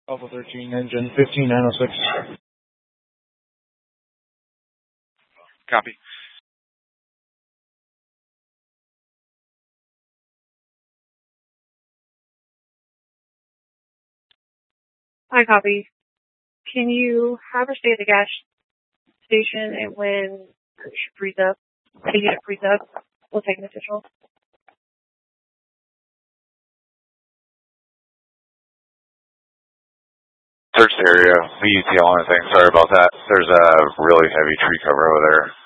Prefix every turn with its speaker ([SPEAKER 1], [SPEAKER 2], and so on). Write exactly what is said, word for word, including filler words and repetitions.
[SPEAKER 1] Alpha thirteen, engine fifteen nine oh six.
[SPEAKER 2] Copy.
[SPEAKER 3] Hi, copy. Can you have her stay at the gas station, and when she frees up, the unit frees up, we'll take an official?
[SPEAKER 2] Search the area, the U T L on the thing. Sorry about that. There's a really heavy tree cover over there.